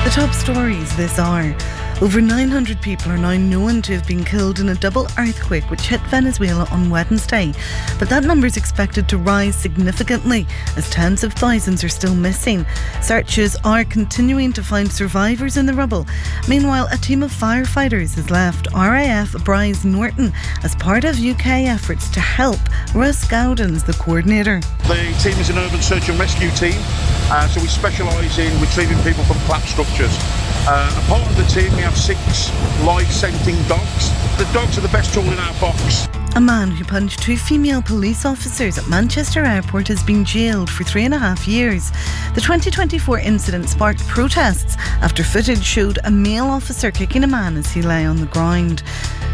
The top stories this hour. Over 900 people are now known to have been killed in a double earthquake which hit Venezuela on Wednesday. But that number is expected to rise significantly as tens of thousands are still missing. Searches are continuing to find survivors in the rubble. Meanwhile, a team of firefighters has left RAF Bryce Norton as part of UK efforts to help. Russ Gowdens, the coordinator. The team is an urban search and rescue team, so we specialise in retrieving people from collapsed structures. A part of the team, we have 6 life-scenting dogs. The dogs are the best tool in our box. A man who punched 2 female police officers at Manchester Airport has been jailed for 3.5 years. The 2024 incident sparked protests after footage showed a male officer kicking a man as he lay on the ground.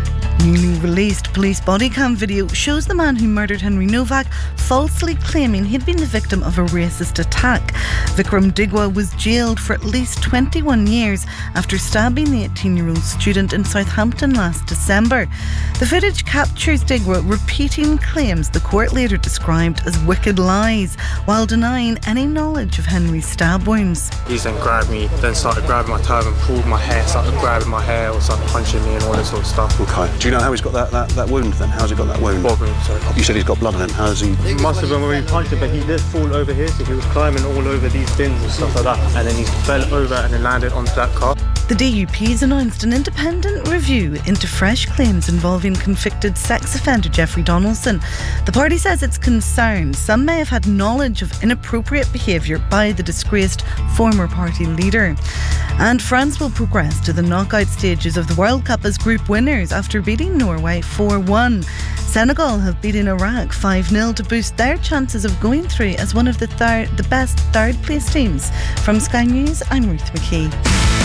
Newly released police body cam video shows the man who murdered Henry Novak falsely claiming he'd been the victim of a racist attack. Vikram Digwa was jailed for at least 21 years after stabbing the 18-year-old student in Southampton last December. The footage captures Digwa repeating claims the court later described as wicked lies, while denying any knowledge of Henry's stab wounds. He then grabbed me, then started grabbing my turban, pulled my hair, started grabbing my hair, or started punching me and all that sort of stuff. Okay. Do you know how he's got that wound then? How's he got that wound? Bob wound, sorry. You said he's got blood on him. How's he? It must have been when we punched him, but he did fall over here, so he was climbing all over these bins and stuff like that. And then he fell over and then landed onto that car. The DUP's announced an independent review into fresh claims involving convicted sex offender Jeffrey Donaldson. The party says it's concerned some may have had knowledge of inappropriate behaviour by the disgraced former party leader. And France will progress to the knockout stages of the World Cup as group winners after beating Norway 4-1. Senegal have beaten Iraq 5-0 to boost their chances of going through as one of the best third place teams. From Sky News, I'm Ruth McKee.